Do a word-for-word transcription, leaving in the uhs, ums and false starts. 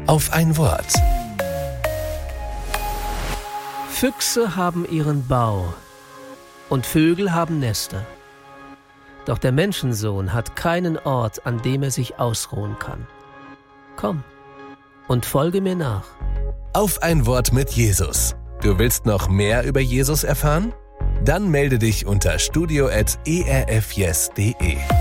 auf ein Wort. Füchse haben ihren Bau und Vögel haben Nester. Doch der Menschensohn hat keinen Ort, an dem er sich ausruhen kann. Komm und folge mir nach. Auf ein Wort mit Jesus. Du willst noch mehr über Jesus erfahren? Dann melde dich unter studio at e r f yes punkt de.